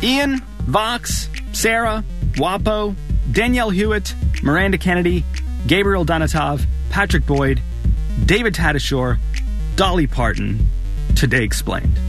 Ian, Vox, Sarah, Wapo, Danielle Hewitt, Miranda Kennedy, Gabriel Donatov, Patrick Boyd, David Tatasciore, Dolly Parton. Today Explained.